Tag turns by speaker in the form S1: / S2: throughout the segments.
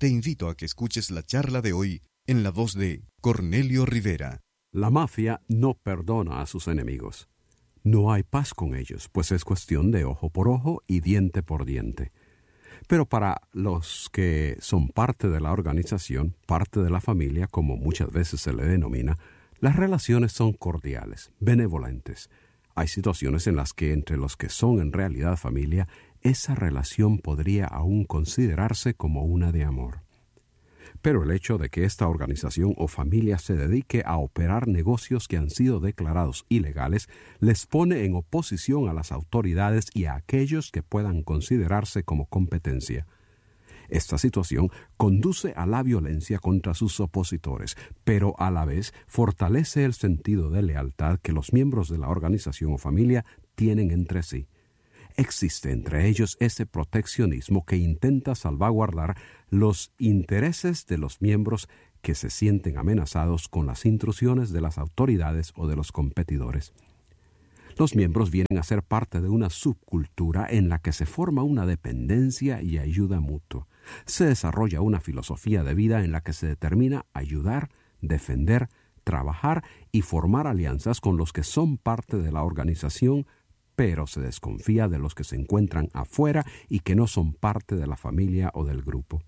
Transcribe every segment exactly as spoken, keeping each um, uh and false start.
S1: te invito a que escuches la charla de hoy en la voz de Cornelio Rivera.
S2: La mafia no perdona a sus enemigos. No hay paz con ellos, pues es cuestión de ojo por ojo y diente por diente. Pero para los que son parte de la organización, parte de la familia, como muchas veces se le denomina, las relaciones son cordiales, benevolentes. Hay situaciones en las que entre los que son en realidad familia, esa relación podría aún considerarse como una de amor. Pero el hecho de que esta organización o familia se dedique a operar negocios que han sido declarados ilegales les pone en oposición a las autoridades y a aquellos que puedan considerarse como competencia. Esta situación conduce a la violencia contra sus opositores, pero a la vez fortalece el sentido de lealtad que los miembros de la organización o familia tienen entre sí. Existe entre ellos ese proteccionismo que intenta salvaguardar los intereses de los miembros que se sienten amenazados con las intrusiones de las autoridades o de los competidores. Los miembros vienen a ser parte de una subcultura en la que se forma una dependencia y ayuda mutua. Se desarrolla una filosofía de vida en la que se determina ayudar, defender, trabajar y formar alianzas con los que son parte de la organización, pero se desconfía de los que se encuentran afuera y que no son parte de la familia o del grupo.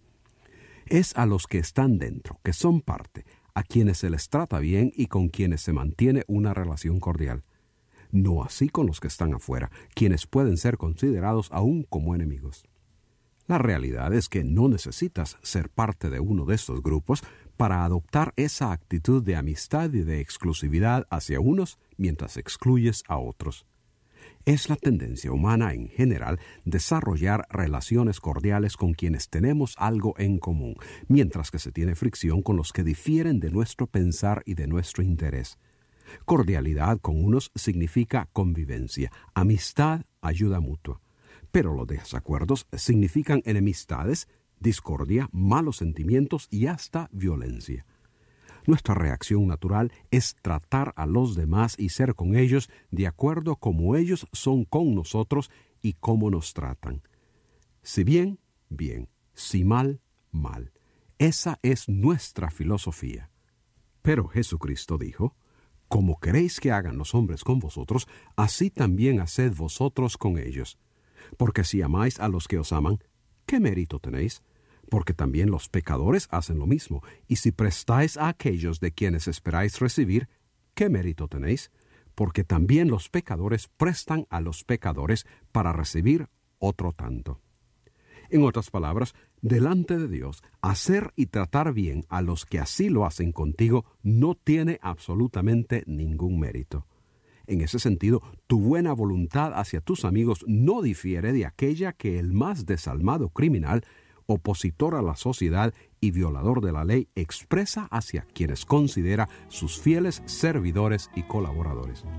S2: Es a los que están dentro, que son parte, a quienes se les trata bien y con quienes se mantiene una relación cordial. No así con los que están afuera, quienes pueden ser considerados aún como enemigos. La realidad es que no necesitas ser parte de uno de estos grupos para adoptar esa actitud de amistad y de exclusividad hacia unos mientras excluyes a otros. Es la tendencia humana en general desarrollar relaciones cordiales con quienes tenemos algo en común, mientras que se tiene fricción con los que difieren de nuestro pensar y de nuestro interés. Cordialidad con unos significa convivencia, amistad, ayuda mutua. Pero los desacuerdos significan enemistades, discordia, malos sentimientos y hasta violencia. Nuestra reacción natural es tratar a los demás y ser con ellos de acuerdo como ellos son con nosotros y cómo nos tratan. Si bien, bien. Si mal, mal. Esa es nuestra filosofía. Pero Jesucristo dijo: como queréis que hagan los hombres con vosotros, así también haced vosotros con ellos. Porque si amáis a los que os aman, ¿qué mérito tenéis? Porque también los pecadores hacen lo mismo. Y si prestáis a aquellos de quienes esperáis recibir, ¿qué mérito tenéis? Porque también los pecadores prestan a los pecadores para recibir otro tanto. En otras palabras, delante de Dios, hacer y tratar bien a los que así lo hacen contigo no tiene absolutamente ningún mérito. En ese sentido, tu buena voluntad hacia tus amigos no difiere de aquella que el más desalmado criminal, opositor a la sociedad y violador de la ley, expresa hacia quienes considera sus fieles servidores y colaboradores.